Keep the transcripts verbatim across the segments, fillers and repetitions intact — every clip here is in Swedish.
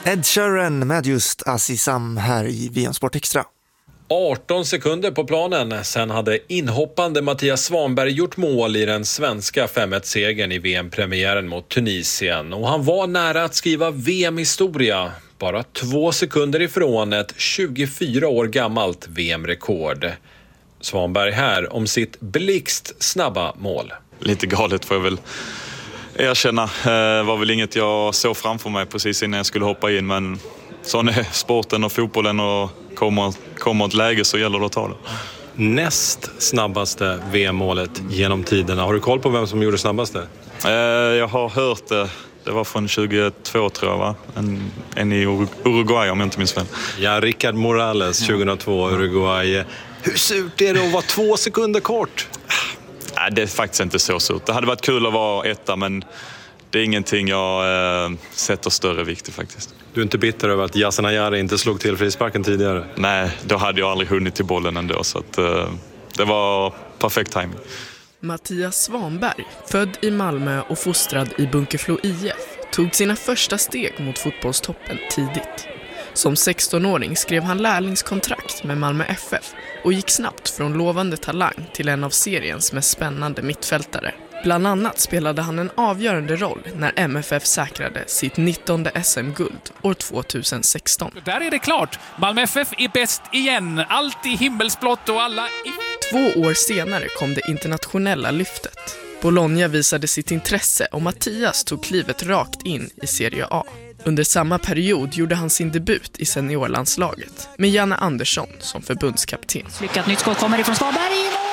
Ed Sheeran med just Azizam här i V M Sport Extra. arton sekunder på planen. Sen hade inhoppande Mattias Svanberg gjort mål i den svenska fem ett-segern i V M-premiären mot Tunisien. Och han var nära att skriva V M-historia. Bara två sekunder ifrån ett tjugofyra år gammalt V M-rekord. Svanberg här om sitt blixt snabba mål. Lite galet får jag väl erkänna. Det var väl inget jag såg framför mig precis innan jag skulle hoppa in. Men sån är sporten och fotbollen, och kommer, kommer ett läge så gäller det att ta det. Näst snabbaste V M-målet genom tiderna. Har du koll på vem som gjorde snabbaste? Jag har hört det. Det var från tjugotvå tror jag, va? En, en i Uruguay om jag inte minns fel. Ja, Rickard Morales, tjugohundratvå, Uruguay. Hur surt är det att vara två sekunder kort? Nej, det är faktiskt inte så surt. Det hade varit kul att vara etta, men det är ingenting jag eh, sätter större vikt i faktiskt. Du är inte bitter över att Yasin Ayari inte slog till frisparken tidigare? Nej, då hade jag aldrig hunnit till bollen ändå, så att, eh, det var perfekt timing. Mattias Svanberg, född i Malmö och fostrad i Bunkeflo I F, tog sina första steg mot fotbollstoppen tidigt. Som sextonåring skrev han lärlingskontrakt med Malmö F F och gick snabbt från lovande talang till en av seriens mest spännande mittfältare. Bland annat spelade han en avgörande roll när M F F säkrade sitt nittonde S M-guld år tjugohundrasexton. Där är det klart. Malmö F F är bäst igen. Allt i himmelsblått och alla... I... Två år senare kom det internationella lyftet. Bologna visade sitt intresse och Mattias tog klivet rakt in i Serie A. Under samma period gjorde han sin debut i seniorlandslaget med Janne Andersson som förbundskapten. Lyckat nytt skott kommer ifrån Svanberg i mål!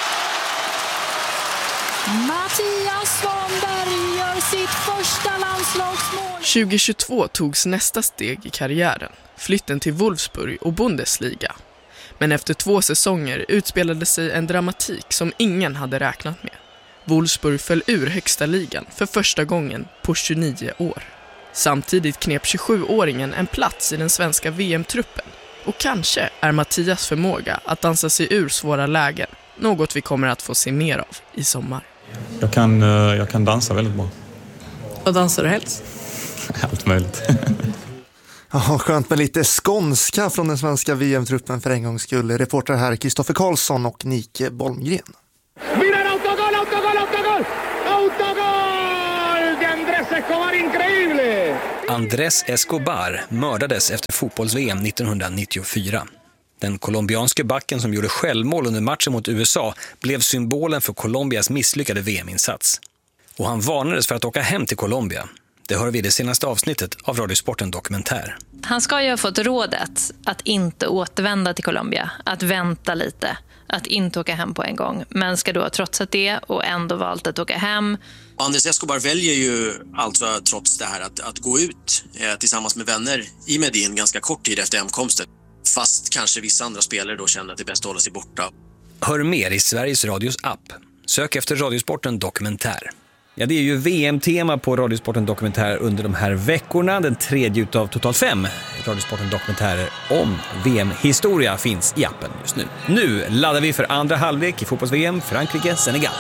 Mattias Svanberg gör sitt första landslagsmål. tjugohundratjugotvå togs nästa steg i karriären, flytten till Wolfsburg och Bundesliga. Men efter två säsonger utspelade sig en dramatik som ingen hade räknat med. Wolfsburg föll ur högsta ligan för första gången på tjugonio år. Samtidigt knep tjugosjuåringen en plats i den svenska V M-truppen. Och kanske är Mattias förmåga att dansa sig ur svåra lägen något vi kommer att få se mer av i sommar. Jag kan, jag kan dansa väldigt bra. Vad dansar du helst? Allt möjligt. Ja, skönt med lite skånska från den svenska V M-truppen för en gångs skull. Reporter här Kristoffer Karlsson och Nike Bolmgren. Mira, autogol, autogol, autogol! Autogol! De Andrés Escobar, increíble! Andrés Escobar mördades efter fotbolls-V M nittonhundranittiofyra. Den colombianske backen som gjorde självmål under matchen mot U S A blev symbolen för Colombias misslyckade V M-insats. Och han varnades för att åka hem till Colombia. Det hör vi i det senaste avsnittet av Radiosporten Dokumentär. Han ska ju ha fått rådet att inte återvända till Colombia, att vänta lite, att inte åka hem på en gång. Men ska då ha trotsat det och ändå valt att åka hem. Andrés Escobar väljer ju alltså trots det här att, att gå ut eh, tillsammans med vänner i Medellin ganska kort tid efter hemkomsten. Fast kanske vissa andra spelare då känner att det är bäst att hålla sig borta. Hör mer i Sveriges Radios app. Sök efter Radiosporten Dokumentär. Ja, det är ju V M-tema på Radiosporten Dokumentär under de här veckorna. Den tredje utav totalt fem Radiosporten Dokumentärer om V M-historia finns i appen just nu. Nu laddar vi för andra halvlek i fotbolls-V M Frankrike-Senegal.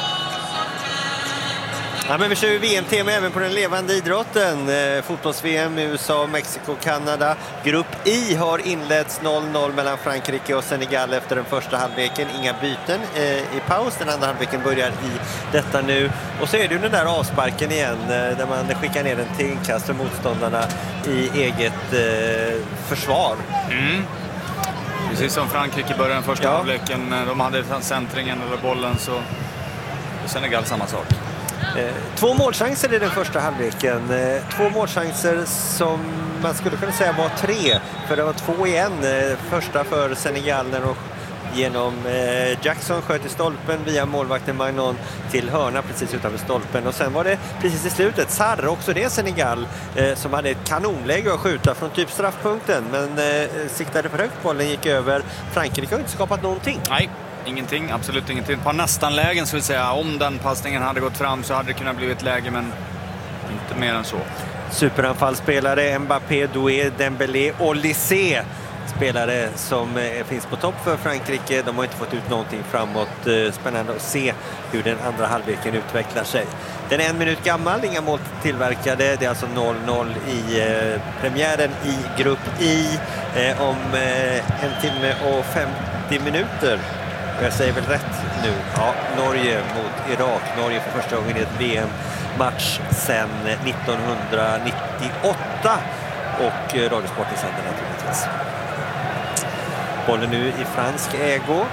Ja, men vi kör ju V M-tema även på den levande idrotten. Eh, Fotbolls-V M, U S A, Mexiko, Kanada. Grupp I har inletts noll noll mellan Frankrike och Senegal efter den första halvleken. Inga byten eh, i paus. Den andra halvleken börjar i detta nu. Och så är det ju den där avsparken igen eh, där man skickar ner den till inkast för motståndarna i eget eh, försvar. Mm. Precis som Frankrike började den första ja. halvleken. De hade centringen eller bollen, så Senegal samma sak. Två målchanser i den första halvleken. Två målchanser som man skulle kunna säga var tre. För det var två igen. Första för Senegal när de genom Jackson sköt i stolpen via målvakten Magnon till hörna precis utanför stolpen. Och sen var det precis i slutet Sarr, också det Senegal, som hade ett kanonläge att skjuta från typ straffpunkten. Men siktade för högt, bollen gick över. Frankrike har inte skapat någonting. Nej. Ingenting, absolut ingenting. På nästan lägen skulle jag säga. Om den passningen hade gått fram så hade det kunnat bli ett läge, men inte mer än så. Superanfallspelare Mbappé, Doué, Dembélé och Lissé spelare som eh, finns på topp för Frankrike. De har inte fått ut någonting framåt. Eh, spännande att se hur den andra halvleken utvecklar sig. Den är en minut gammal, inga mål tillverkade. Det är alltså noll noll i eh, premiären i grupp I. Eh, om eh, en timme och femtio minuter. Jag säger väl rätt nu. Ja, Norge mot Irak. Norge för första gången i ett V M-match sedan nittonhundranittioåtta. Och eh, Radiosporten sänder naturligtvis. Bollen nu i fransk ägo.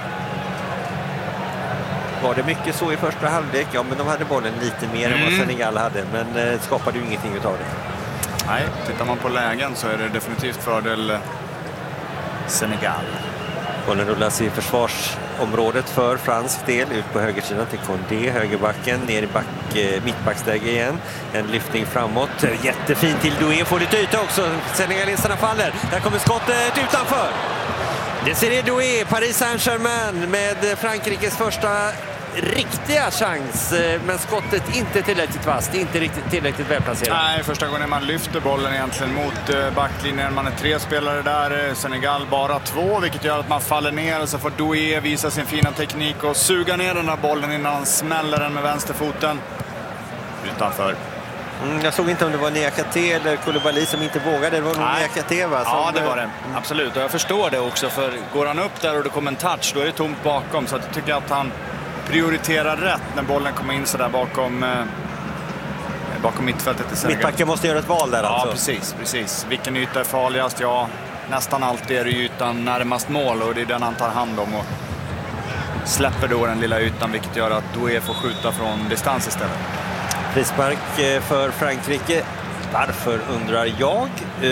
Var det mycket så i första halvlek? Ja, men de hade bollen lite mer mm. än vad Senegal hade. Men eh, skapade ju ingenting utav det. Nej, tittar man på lägen så är det definitivt fördel Senegal. Bollen rullas i försvarsområdet för fransk del. Ut på högersidan till Condé, högerbacken. Ner i back, eh, mittbacksläge igen. En lyftning framåt. Jättefint till Doué. Får lite yta också. Senegaleserna faller. Där kommer skottet utanför. Desiré Doué, Paris Saint-Germain med Frankrikes första riktiga chans, men skottet inte tillräckligt vast, inte riktigt tillräckligt välplacerat. Nej, första gången man lyfter bollen egentligen mot backlinjen. Man är tre spelare där, Senegal bara två, vilket gör att man faller ner och så får Doué visa sin fina teknik och suga ner den här bollen innan han smäller den med vänsterfoten utanför. Mm, jag såg inte om det var Niakate eller Koulibaly som inte vågade. Det var nog Niakate, va? Som... Ja, det var det. Absolut. Och jag förstår det också. För går han upp där och det kommer en touch, då är det tomt bakom. Så jag tycker att han prioriterar rätt när bollen kommer in så där bakom, eh, bakom mittfältet i Senegal. Mittbacken måste göra ett val där alltså. Ja, precis, precis. Vilken yta är farligast? Ja, nästan alltid är det ytan närmast mål. Och det är den han tar hand om. Och släpper då den lilla ytan, vilket gör att Doué får skjuta från distans istället. Frispark för Frankrike. Varför undrar jag?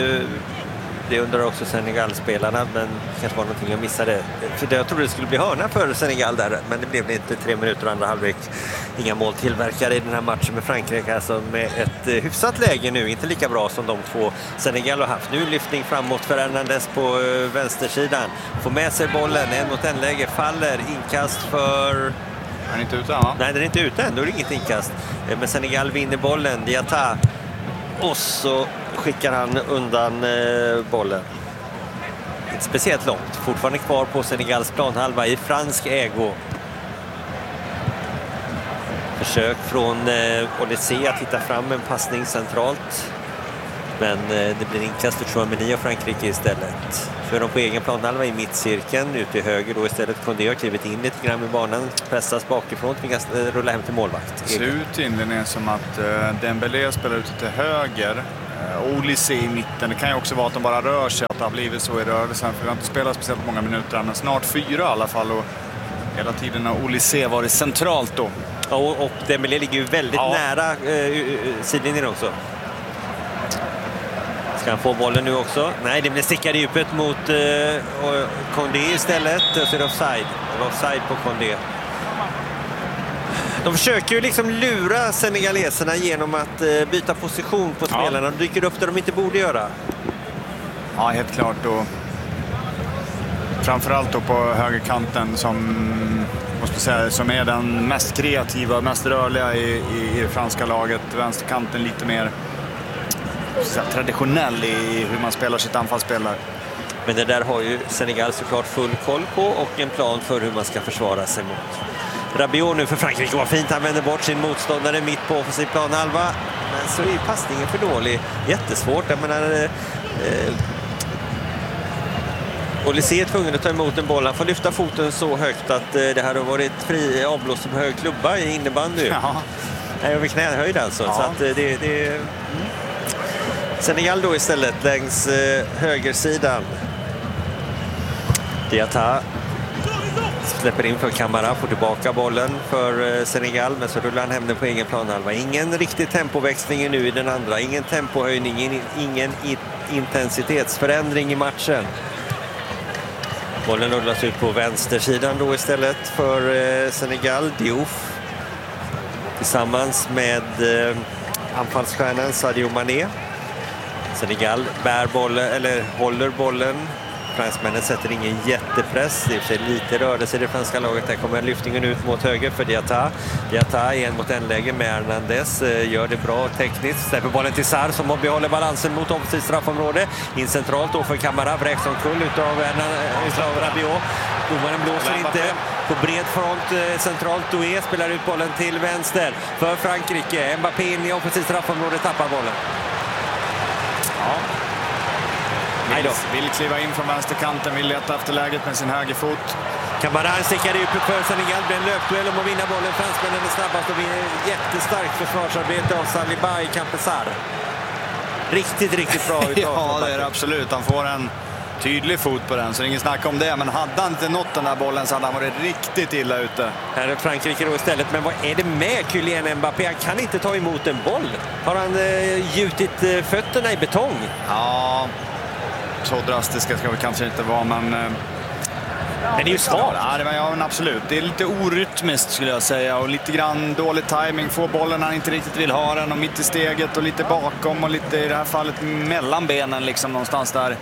Det undrar också Senegal-spelarna, men kanske var någonting jag missade. För jag trodde det skulle bli hörna för Senegal där, men det blev inte. Tre minuter och andra halvlek. Inga mål tillverkade i den här matchen med Frankrike, alltså med ett hyfsat läge nu. Inte lika bra som de två Senegal har haft. Nu lyftning framåt för Hernandez på vänstersidan. Får med sig bollen, en mot en läge, faller, inkast för... Den är inte ute, va? Nej, den är inte ute än. Då är det inget inkast. Men Senegal vinner bollen. Diatta. Och så skickar han undan eh, bollen. Inte speciellt långt. Fortfarande kvar på Senegals planhalva i fransk ägo. Försök från eh, Olysée att hitta fram en passning centralt. Men eh, det blir inkast för Chouameni och Frankrike istället. Så är de på egen planhalva i mittcirkeln. Ute i höger då istället. Condé har klivit in lite grann i banan. Pressas bakifrån. Tvingas eh, rulla hem till målvakt. Det ser ut inledningen som att eh, Dembélé spelar ute till höger. Eh, Olysée i mitten. Det kan ju också vara att de bara rör sig. Att det har blivit så i rörelsen. För vi har inte spelat speciellt många minuter. Men snart fyra i alla fall. Och hela tiden har Olysée varit centralt då. Ja, och, och Dembélé ligger ju väldigt ja. nära eh, sidlinjen också. Ska han få bollen nu också? Nej, det blir stickad i djupet mot eh, Condé istället. Så är det offside. Det var offside på Condé. De försöker ju liksom lura senegaleserna genom att eh, byta position på spelarna. Ja. De dyker upp där de inte borde göra. Ja, helt klart. Och framförallt då på högerkanten som, måste säga, som är den mest kreativa, mest rörliga i, i, i det franska laget. Vänsterkanten lite mer traditionell i hur man spelar sitt anfallsspel. Men det där har ju Senegal såklart full koll på och en plan för hur man ska försvara sig mot. Rabiot nu för Frankrike var fint. Han vänder bort sin motståndare mitt på offensiv planhalva. Men så är passningen för dålig. Jättesvårt. Jag menar... Eh, Olysée är tvungen att ta emot en boll. Han får lyfta foten så högt att eh, det här har varit fri avblåst som hög klubba i innebandy. Ja. Nej, över knähöjd alltså. Ja. Så att eh, det... det mm. Senegal då istället längs eh, högersidan. Diatta släpper in för Camara, får tillbaka bollen för eh, Senegal, men så rullar han hem den på egen planhalva. Ingen riktig tempoväxling nu i den andra, ingen tempohöjning, ingen, ingen intensitetsförändring i matchen. Bollen rullas ut på vänstersidan då istället för eh, Senegal. Diouf tillsammans med eh, anfallsstjärnan Sadio Mané. Senegal bär bollen, eller håller bollen fransmännen sätter ingen jättepress. Det är för sig lite rörelse i det franska laget. Där kommer lyftningen ut mot höger för Diatta. Diatta är en mot en läge med Hernandez. Gör det bra tekniskt. Släpper bollen till Sarr som behåller balansen mot offensivt straffområde. In centralt då för Camara. Bräcks omkull utav, utav Rabiot. Domaren blåser inte. På bred front centralt. Doué spelar ut bollen till vänster för Frankrike. Mbappé in i offensivt straffområde, tappar bollen. Ja. Vill, vill kliva in från vänsterkanten, vill leta efter läget med sin högerfot. Camara stickar ut för Senegal, blir en löpduell om att vinna bollen. Fransmännen är snabbast och vinner jättestarkt försvarsarbete av Saliba i Campesar. Riktigt, riktigt bra. Ja, det är det absolut. Han får en tydlig fot på den, så det är ingen snack om det. Men hade han inte nått den där bollen så hade han varit riktigt illa ute. Här är Frankrike då istället. Men vad är det med Kylian Mbappé? Han kan inte ta emot en boll. Har han eh, gjutit eh, fötterna i betong? Ja, så drastiska ska vi kanske inte vara, men... Eh, men det är ju svagt. Ja, det var, ja, absolut. Det är lite orytmiskt skulle jag säga. Och lite grann dålig timing. Får bollen när han inte riktigt vill ha den. Och mitt i steget och lite bakom. Och lite i det här fallet mellan benen liksom någonstans där.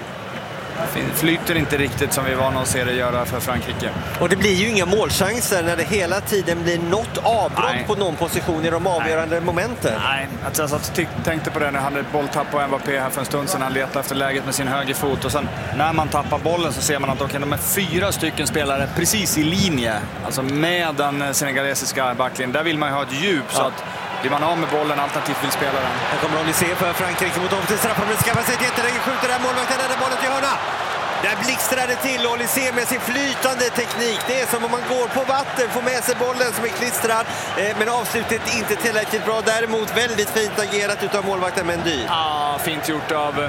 Flyter inte riktigt som vi var vana att se det göra för Frankrike. Och det blir ju inga målchanser när det hela tiden blir något avbrott Nej. på någon position i de avgörande Nej. momenten. Nej, alltså, jag satt och tänkte på det när han hade bolltapp på Mbappé här för en stund sedan. Han letade efter läget med sin högerfot. Och sen när man tappar bollen så ser man att okay, de är fyra stycken spelare precis i linje. Alltså med den senegalesiska backlinjen. Där vill man ju ha ett djup ja. så att vill man av med bollen alternativt vill spela den. Här kommer Olysée för Frankrike mot offensivt straffområde. Skaffar sig ett jätteläge, skjuter där målvakten, där bollen till hörna. Där blixtrar det till Olysée med sin flytande teknik. Det är som om man går på vatten, får med sig bollen som är klistrad. Men avslutet inte tillräckligt bra. Däremot väldigt fint agerat utav målvakten Mendy. Ja, fint gjort av...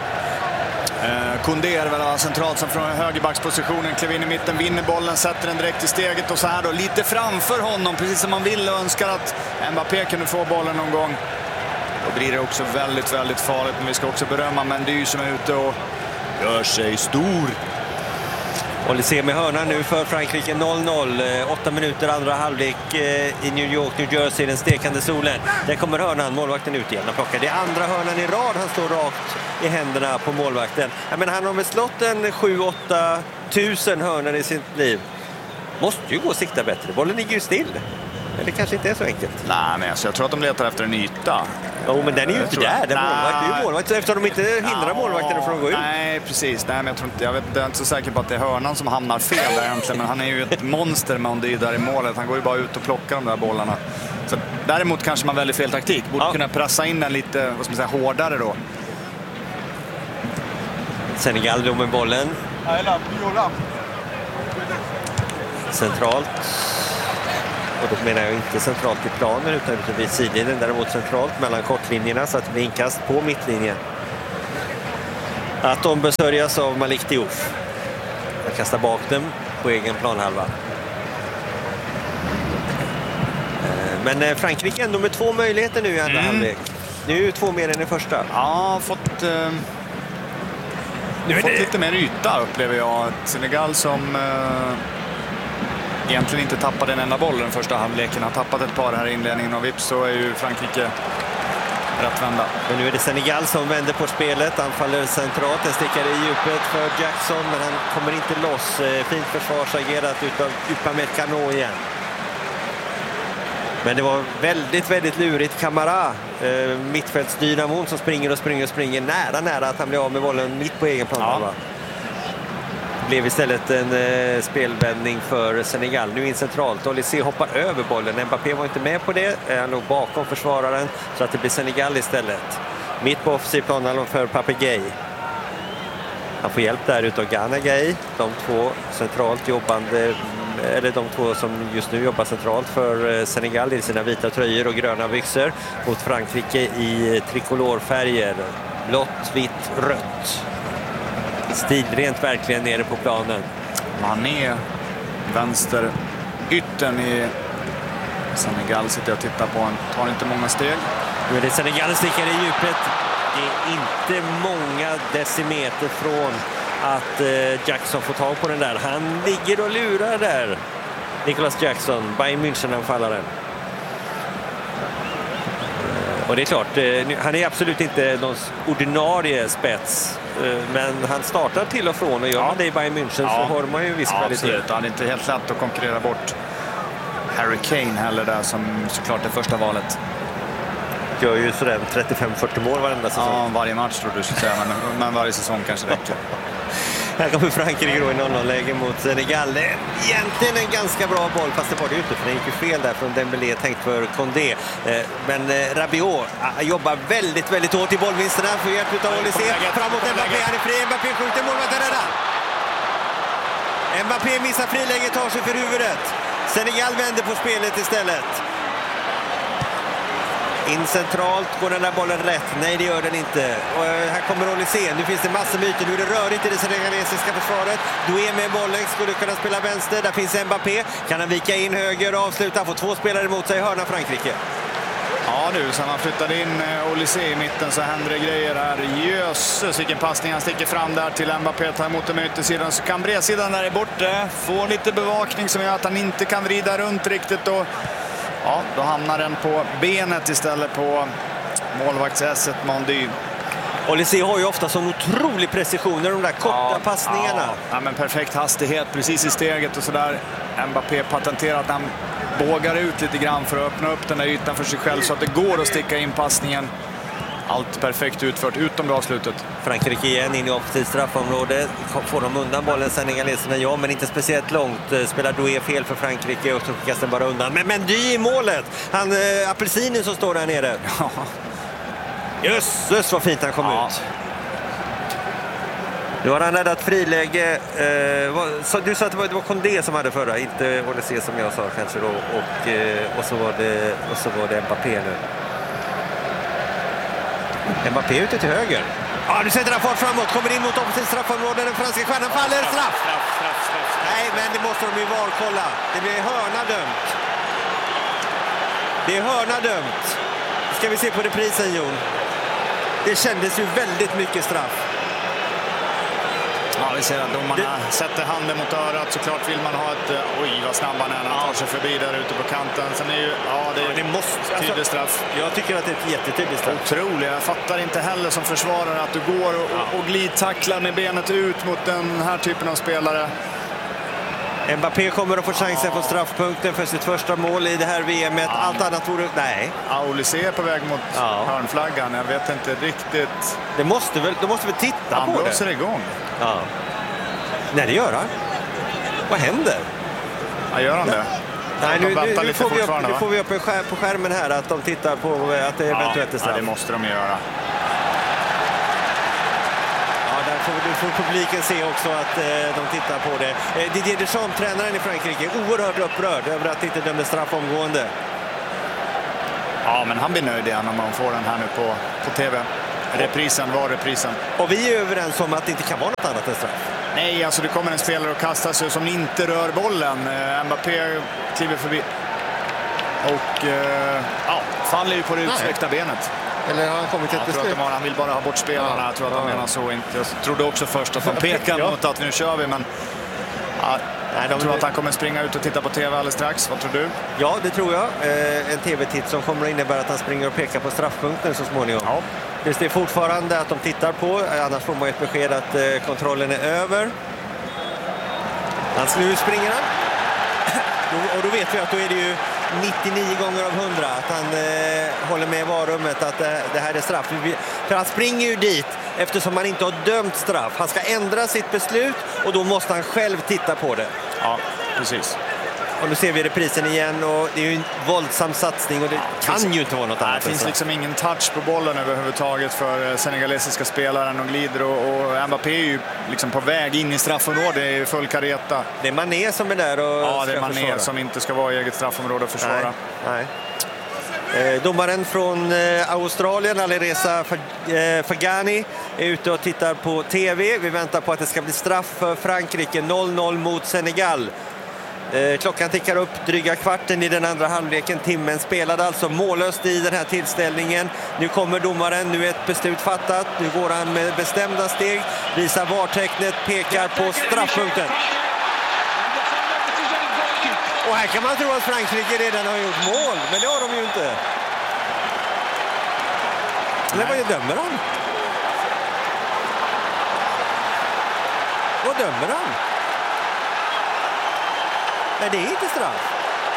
Eh, Koundé är väl centralt som från högerbackspositionen klev in i mitten, vinner bollen, sätter den direkt i steget och så här då lite framför honom, precis som man vill och önskar att Mbappé kunde få bollen någon gång. Då blir det också väldigt, väldigt farligt, men vi ska också berömma Mendy som är ute och gör sig stor. Olysée med hörna nu för Frankrike noll noll. Åtta minuter andra halvlek i New York, New Jersey, den stekande solen. Där kommer hörnan, målvakten ut igen och plockar. Det är andra hörnan i rad, han står rakt i händerna på målvakten. Jag menar, han har väl slått en sju åtta tusen hörnor i sitt liv. Måste ju gå och sikta bättre. Bollen ligger ju still. Men det kanske inte är så enkelt. Nej, men alltså, jag tror att de letar efter en yta. Jo, men den är ju inte där. Den målvakt är ju målvakt. Eftersom de inte hindrar ja, målvakten från att gå ut. Nej, precis. Nej, men jag, tror inte, jag, vet, jag är inte så säker på att det är hörnan som hamnar fel där egentligen. Men han är ju ett monster med om det är där i målet. Han går ju bara ut och plockar de där bollarna. Så, däremot kanske man väljer fel taktik. Borde ja. kunna pressa in den lite, vad ska man säga, hårdare då. Senegal då med bollen. Centralt. Och då menar jag inte centralt i planen utan ute vid sidlinjen, däremot centralt mellan kortlinjerna så att det blir inkast på mittlinjen. Att de besörjas av Malik Diouf. Han kastar bak dem på egen planhalva. Men Frankrike ändå med två möjligheter nu i andra mm. halvlek. Nu är ju två mer än i första. Ja, fått... Eh... Nu har fått det... lite mer yta upplever jag. Senegal som... Eh... egentligen inte tappade en enda boll den första halvleken. Har tappat ett par här i inledningen och vips så är ju Frankrike rätt vända. Men nu är det Senegal som vänder på spelet. Han faller centralt, den stickar i djupet för Jackson men han kommer inte loss. Fint försvarsagerat utav Upamecano igen. Men det var väldigt, väldigt lurigt. Camara, eh, mittfältsdynamon som springer och springer och springer nära, nära att han blir av med bollen mitt på egen plan. Ja. Blev istället en eh, spelvändning för Senegal. Nu in centralt. Olysée hoppar över bollen. Mbappé var inte med på det. Han låg bakom försvararen så att det blir Senegal istället. Mitt på offensiv plan för Pape Gueye. Han får hjälp där utav Gana Gueye. De två centralt jobbande, eller de två som just nu jobbar centralt för Senegal i sina vita tröjor och gröna byxor mot Frankrike i trikolorfärger. Blått, vitt, rött. Stilrent verkligen nere på planen. Mané, vänster yttern i Senegal sitter jag och tittar på. Han tar inte många steg. Nu är det Senegal stickar i djupet. Det är inte många decimeter från att eh, Jackson får tag på den där. Han ligger och lurar där. Nicolas Jackson, Bayern München-anfallaren. Och det är klart, eh, han är absolut inte någon ordinarie spets. Men han startar till och från och gör ja. man det i Bayern München ja. så har man ju en viss ja, kvalitet. Absolut. Han är inte helt lätt att konkurrera bort Harry Kane heller där som såklart är första valet. Gör ju sådär trettiofem fyrtio mål varenda säsong. Ja, varje match tror du skulle säga, men, men varje säsong kanske räcker. Här kommer Frankrike då i noll noll-läge mot Senegal. Egentligen en ganska bra boll, fast det var det ju inte, för det gick ju fel där från Dembélé, tänkt för Condé. Men Rabiot jobbar väldigt, väldigt hårt i bollvinsterna för hjälp utav Olysé. Framåt Mbappé, han är fri, Mbappé skjuter, målvakten räddar. Mbappé missar friläget, tar sig för huvudet. Senegal vänder på spelet istället. In centralt, går den där bollen rätt? Nej, det gör den inte. Och här kommer Olysé. Nu finns det massor myter. Nu är det rörigt i det senegalesiska försvaret. Doué med bollen, skulle kunna spela vänster. Där finns Mbappé. Kan han vika in höger och avsluta? Får två spelare emot sig i hörna Frankrike. Ja du, sen han flyttade in Olysé i mitten så händer det grejer här. Jösses, vilken passning. Han sticker fram där till Mbappé, tar emot den med yttersidan. Så kan bredsidan där är borta. Får lite bevakning som gör att han inte kan vrida runt riktigt och ja, då hamnar den på benet istället på målvakts-esset Mondy. Olysé har ju ofta sån otrolig precision i de där korta ja, passningarna. Ja, ja, men perfekt hastighet precis i steget och sådär. Mbappé patenterar att han bågar ut lite grann för att öppna upp den där ytan för sig själv så att det går att sticka in passningen. Allt perfekt utfört, utom det avslutet. Frankrike igen in i offensivt straffområde. Får de undan bollen senegaleserna? Ja, men inte speciellt långt. Spelar Doué fel för Frankrike och så skickas den bara undan. Men Mendy i målet! Han, äh, apelsinen som står där nere. Ja. Jösses vad fint han kom ja. ut. Nu har han räddat friläge. Eh, vad, så du sa att det var, det var Condé som hade förra, inte Olysé som jag sa kanske då. Och, eh, och, så, var det, och så var det Mbappé nu. Mbappé ute till höger. Ja, nu sätter han fart framåt. Kommer in mot offensivt straffområde. Den franska stjärnan faller. Straff! straff, straff, straff. Nej, men det måste de ju varkolla. Det blir hörna dömt. Det är hörna dömt. Ska vi se på reprisen, Jon. Det kändes ju väldigt mycket straff. Ja, vi ser att domarna det... sätter handen mot örat. Såklart vill man ha ett... Oj, vad snabb han är när han tar sig förbi där ute på kanten. Sen är ju... Ja, det är ja, det måste... tydligt alltså, straff. Jag tycker att det är ett jättetydligt straff. Otroligt. Jag fattar inte heller som försvarare att du går och, ja. och glidtacklar med benet ut mot den här typen av spelare. Mbappé kommer att få chansen på straffpunkten för sitt första mål i det här V M:et. Ja. Allt annat vore... Nej. Ja, Olysé är på väg mot ja. hörnflaggan. Jag vet inte riktigt... Det måste väl, de måste väl titta han på det. Han blåser igång. Ja. Nej, det gör han. Vad händer? Ja, gör han det? Nej, nu, nu, nu, får vi upp, nu får vi upp på skärmen här att de tittar på att det eventuellt är straff. Ja, det måste de göra. Där får, får publiken se också att eh, de tittar på det. Eh, Didier Deschamps, tränaren i Frankrike, är oerhört upprörd över att det inte dömde straff omgående. Ja, men han blir nöjd igen om man får den här nu på, på tv. Reprisen var reprisen. Och vi är överens om att det inte kan vara något annat än straff. Nej, alltså det kommer en spelare och kastar sig som inte rör bollen. Eh, Mbappé kliver förbi. Och eh, ja, faller ju på det utsträckta benet. Eller har han kommit till ett beslut? Han, han vill bara ha bort spelarna. Ja, jag tror att han ja. menar så inte. Jag trodde också först att han pekade ja. mot att nu kör vi, men ja, nej, de... jag tror att han kommer springa ut och titta på tv alldeles strax. Vad tror du? Ja, det tror jag. Eh, en tv-titt som kommer att innebära att han springer och pekar på straffpunkten så småningom. Ja. Just det är fortfarande att de tittar på. Annars får man ett besked att eh, kontrollen är över. Han nu springer han. Och då vet vi att då är det ju nittionio gånger av hundra att han eh, håller med i varummet att det, det här är straff. För han springer ju dit eftersom han inte har dömt straff. Han ska ändra sitt beslut och då måste han själv titta på det. Ja, precis. Och nu ser vi reprisen igen och det är ju en våldsam satsning och det ja, kan finns, ju inte vara något annat. Det finns liksom ingen touch på bollen överhuvudtaget för senegalesiska spelaren och glider och, och Mbappé är ju liksom på väg in i straffområdet i full kareta. Det är Mané som är där och ja, det är Mané försvara. Som inte ska vara i eget straffområde och försvara. Nej, nej. Eh, domaren från eh, Australien, Alireza Fagani, är ute och tittar på tv. Vi väntar på att det ska bli straff för Frankrike. noll noll mot Senegal. Klockan tickar upp dryga kvarten i den andra halvleken. Timmen spelade alltså mållöst i den här tillställningen. Nu kommer domaren, nu är ett beslut fattat. Nu går han med bestämda steg, visar vartecknet, pekar på straffpunkten. Och här kan man tro att Frankrike redan har gjort mål, men det har de ju inte. Eller vad dömer han? dömer han? Nej, det är inte straff.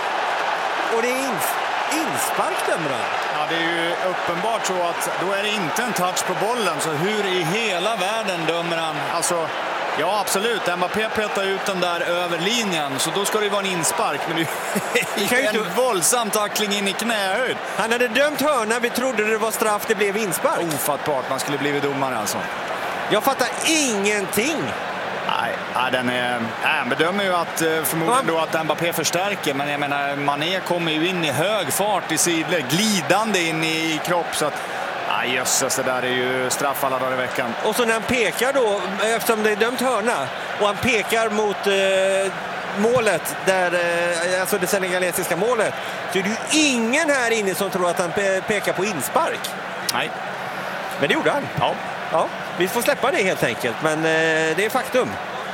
Och det är ins- inspark dömer han. Ja, det är ju uppenbart så att då är det inte en touch på bollen. Så hur i hela världen dömer han? Alltså, ja absolut, Mbappé petar ut den där över linjen. Så då ska det ju vara en inspark. Men det är ju en våldsam tackling in i knähöjd. Han hade dömt hörna, vi trodde det var straff, det blev inspark. Ofattbart, man skulle blivit domare alltså. Jag fattar ingenting. Nej, nej den är, nej, bedömer ju att förmodligen då att Mbappé förstärker, men jag menar Mané kommer ju in i hög fart i sidled, glidande in i kropp, så att nej jösses, det där är ju straff alla dagar i veckan. Och så när han pekar då, eftersom det är dömt hörna, och han pekar mot eh, målet, där, eh, alltså det senegalesiska målet, så är det ju ingen här inne som tror att han pe- pekar på inspark. Nej. Men det gjorde han. Ja. Ja, vi får släppa det helt enkelt, men eh, det är faktum.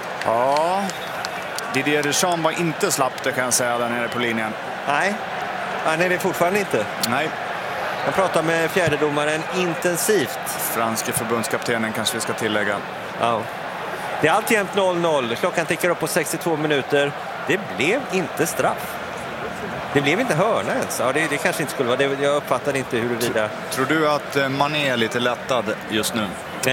Ja, Didier Deschamps var inte slapp, det kan jag säga, där nere på linjen. Nej, han är det fortfarande inte. Nej. Jag pratar med fjärdedomaren intensivt. Franske förbundskaptenen kanske vi ska tillägga. Ja. Det är alltjämt noll noll. Klockan tickar upp på sextiotvå minuter. Det blev inte straff. Det blev inte hörna ens. Ja, det, det kanske inte skulle vara. Det, jag uppfattar inte huruvida... Tror du att Mané är lite lättad just nu?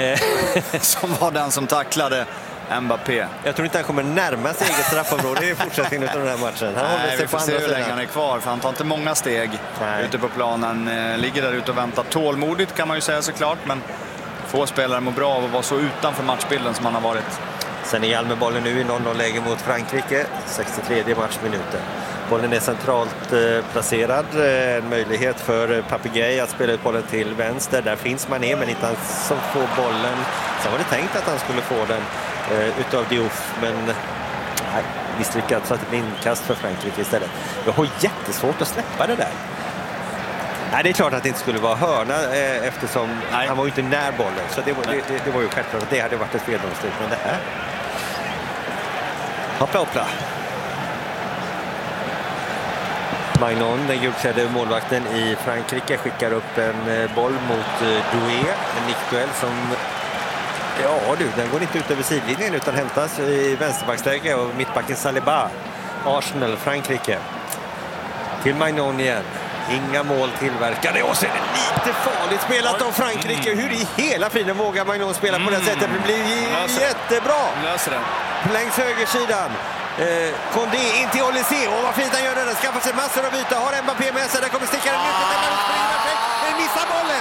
Som var den som tacklade Mbappé. Jag tror inte han kommer närma sig eget straffområde i fortsättningen av den här matchen. Han Nej, håller sig vi får på se andra hur länge sidan. han är kvar, för han tar inte många steg. Nej. Ute på planen. Ligger där ute och väntar tålmodigt, kan man ju säga såklart, men få spelare mår bra av att vara så utanför matchbilden som han har varit. Senegal med bollen nu i noll noll-läge mot Frankrike, sextiotredje matchminuten. Bollen är centralt eh, placerad. Eh, en möjlighet för Papegay att spela ut bollen till vänster. Där finns Mané, men inte han som får bollen. Sen var det tänkt att han skulle få den eh, utav Diouf, men nej, misslyckad, så att det blir inkast för Frankrike istället. Jag har jättesvårt att släppa det där. Nej, det är klart att det inte skulle vara hörna eh, eftersom nej. Han var ju inte när bollen. Så det var, det, det, det var ju självklart att det hade varit ett feldomslut. Men det här... Hoppla, hoppla. Magnon, den gulklädde målvakten i Frankrike, skickar upp en boll mot Doué. En nickduell som... Ja du, den går inte ut över sidlinjen utan hämtas i vänsterbacksläge av mittbacken Saliba. Arsenal, Frankrike. Till Magnon igen. Inga mål tillverkade. Och så är det lite farligt spelat av Frankrike. Hur i hela friden vågar Magnon spela på det sättet? Det blir jättebra. Löser den. Längs högersidan. Eh, Condé in till Olysée. Åh, vad fint han gör det. Skaffar sig massor av yta. Har Mbappé med sig. Där kommer stickaren ut. Den missar bollen.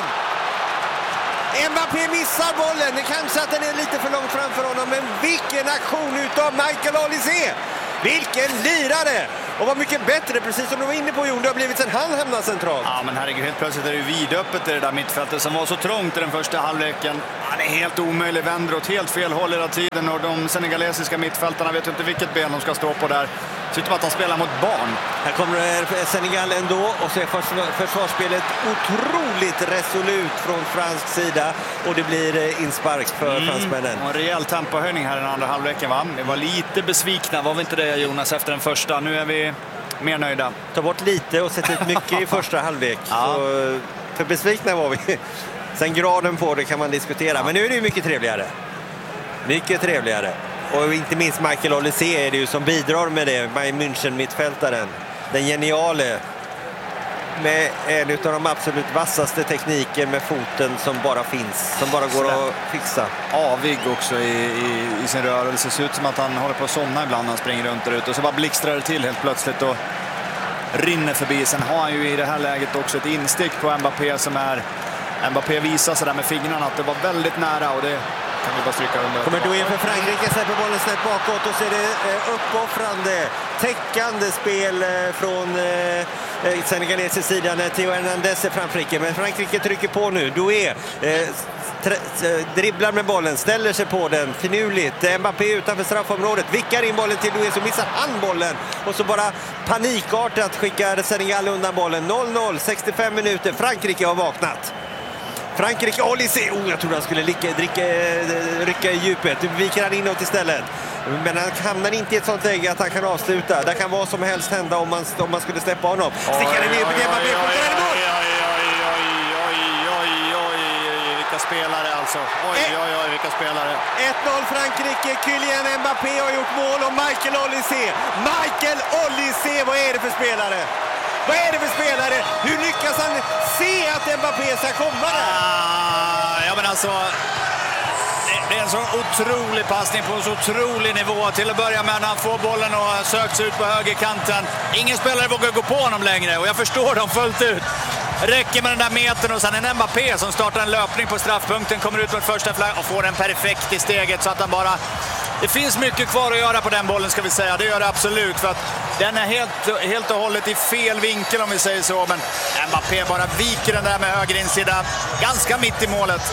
Mbappé missar bollen. Det kanske att den är lite för långt framför honom. Men vilken aktion utav Michael Olysée. Vilken lirare! Och vad mycket bättre, precis som du var inne på, Jon. Det har blivit sen han hamnar centralt. Ja, men herregud, helt plötsligt är det ju vidöppet i det där mittfältet som var så trångt i den första halvleken. Ja, det är helt omöjligt, vänder åt helt fel håll hela tiden, och de senegalesiska mittfältarna vet inte vilket ben de ska stå på där. Det ser ut som att de spelar mot barn. Här kommer Senegal ändå, och så är försvarsspelet otroligt resolut från fransk sida, och det blir inspark för mm. fransmännen. Och en rejäl tempohöjning här i den andra halvleken, va? Vi var lite besvikna, var vi inte det, Jonas, efter den första? Nu är vi mer nöjda. Ta bort lite och sätta ut mycket i första halvlek. Ja. Så, för besvikna var vi. Sen graden på det kan man diskutera. Ja. Men nu är det ju mycket trevligare. Mycket trevligare. Och inte minst Michael Olysée är det ju som bidrar med det. Bayern München-mittfältaren. Den geniale. Med en av de absolut vassaste tekniker med foten som bara finns. Som bara går att fixa. Avig också i, i, i sin rörelse. Det ser ut som att han håller på att somna ibland när han springer runt där ute. Och så bara blixtrar det till helt plötsligt och rinner förbi. Sen har han ju i det här läget också ett instick på Mbappé som är... Mbappé visar sig där med fingrarna att det var väldigt nära, och det kan vi bara stryka under. Kommer då in för Frankrike, släpper bollen snett bakåt, och så är det eh, uppoffrande, täckande spel eh, från eh, senegalesisk sida när Theo Hernandez är Frankrike. Men Frankrike trycker på nu. Doué eh, dribblar med bollen, ställer sig på den, finurligt. Mbappé utanför straffområdet, vickar in bollen till Doué, så missar han bollen. Och så bara panikartat skickar Senegal undan bollen. noll noll, sextiofem minuter. Frankrike har vaknat. Frankrike, Olysée, oh, jag trodde han skulle lycka, dricka, rycka i djupet. Nu viker han inåt istället. Men han hamnar inte i ett sånt läge att han kan avsluta. Det kan vad som helst hända om man, om man skulle släppa honom. Stickar den i djupet, Mbappé, oj, oj, oj, oj, oj, oj, oj, oj, vilka spelare alltså. Oj, oj, oj, vilka spelare. ett noll Frankrike, Kylian Mbappé har gjort mål och Michael Olise. Michael Olise, vad är det för spelare? Vad är det för spelare? Hur lyckas han se att Mbappé ska komma där? Ah, ja, men alltså... Det är en så otrolig passning på en så otrolig nivå. Till att börja med när han får bollen och söks ut på högerkanten. Ingen spelare vågar gå på honom längre och jag förstår dem fullt ut. Räcker med den där metern och sen en Mbappé som startar en löpning på straffpunkten, kommer ut med första flagg och får den perfekt i steget så att han bara... Det finns mycket kvar att göra på den bollen ska vi säga, det gör det absolut för att den är helt, helt och hållet i fel vinkel om vi säger så, men Mbappé bara viker den där med höger insida, ganska mitt i målet.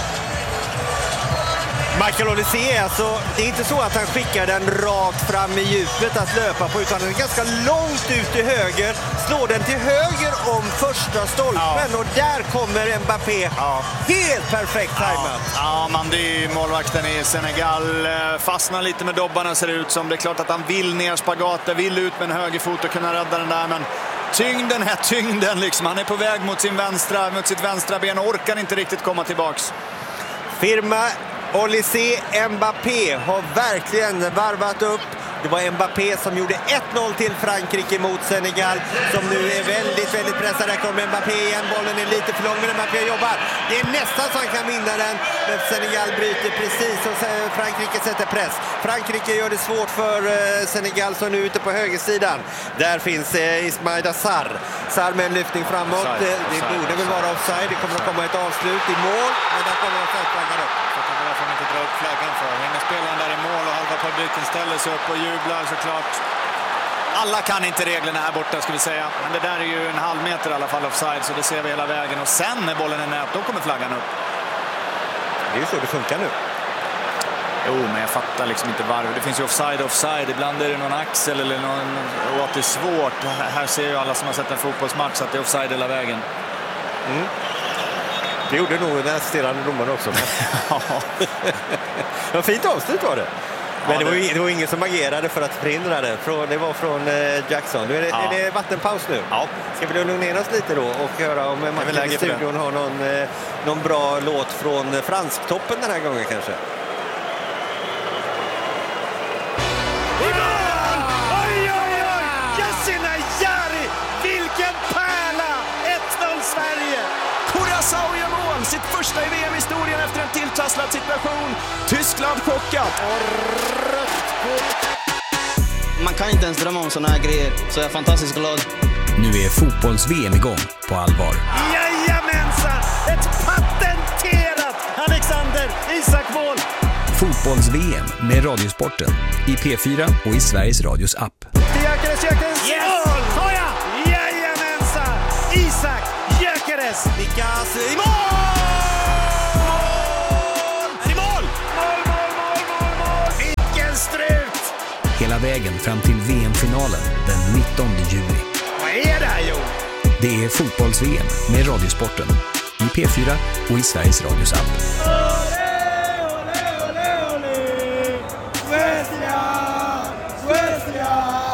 Michael Olise, alltså, det är inte så att han skickar den rakt fram i djupet att löpa på, utan den är ganska långt ut till höger, slår den till höger om första stolpen ja. Och där kommer Mbappé ja. Helt perfekt tajmat. Ja, ja man, det är målvakten i Senegal, fastnar lite med dobbarna ser det ut som, det är klart att han vill ner spagaten, vill ut med en högerfot och kunna rädda den där, men tyngden är tyngden liksom, han är på väg mot sin vänstra, mot sitt vänstra ben och orkar inte riktigt komma tillbaks. Firma Olise Mbappé har verkligen varvat upp. Det var Mbappé som gjorde ett noll till Frankrike mot Senegal som nu är väldigt, väldigt pressad. Där kommer Mbappé igen, bollen är lite för lång men Mbappé jobbar. Det är nästan så han kan vinna den, men Senegal bryter precis och Frankrike sätter press. Frankrike gör det svårt för Senegal som nu är ute på högersidan. Där finns Ismaïla Sarr. Sarr med en lyftning framåt. Offside. Det offside. Borde väl vara offside. Det kommer att komma ett avslut i mål, men där kommer offside-flaggan upp. Får man inte dra upp flaggan för. Hänger spelaren där i mål och halva publiken ställer sig upp och jublar såklart. Alla kan inte reglerna här borta ska vi säga. Men det där är ju en halv meter i alla fall offside så det ser vi hela vägen. Och sen när bollen är nät, då kommer flaggan upp. Det är ju så det funkar nu. Jo, men jag fattar liksom inte varför. Det finns ju offside, offside. Ibland är det någon axel eller någon... Och att det är svårt. Här ser ju alla som har sett en fotbollsmatch att det är offside hela vägen. Mm. Det gjorde nog den assisterande domaren också. Det var fint avslut var det. Men ja, det, var ju, det var ingen som agerade för att förhindra det. Det var från eh, Jackson. Nu är det, ja. är det vattenpaus nu. Ja. Ska vi lugna ner oss lite då och höra om Martin i studion har någon, eh, någon bra låt från fransktoppen den här gången kanske. Oj, oj, oj! Yassine Jari! Vilken pärla! ett noll Sverige! Curaçao gör mål, sitt första i V M-historien efter en tilltrasslad situation. Tyskland chockat. Och rött kort. Man kan inte ens drömma om såna här grejer, så jag är fantastiskt glad. Nu är fotbolls-V M igång på allvar. Jajamensan! Ett patenterat Alexander Isak-mål. Fotbolls-V M med Radiosporten i P fyra och i Sveriges Radios app. Gyökeres, Gyökeres, yes! Mål! Såja! Jajamensan! Isak Gyökeres! Lyckas i mål! I mål! Mål, mål, mål, mål, mål! Vilken strut! Hela vägen fram till V M-finalen den nittonde juli. Vad är det här, Jo? Det är Fotbolls-V M med Radiosporten i P fyra och i Sveriges Radios app. Suecia! Suecia!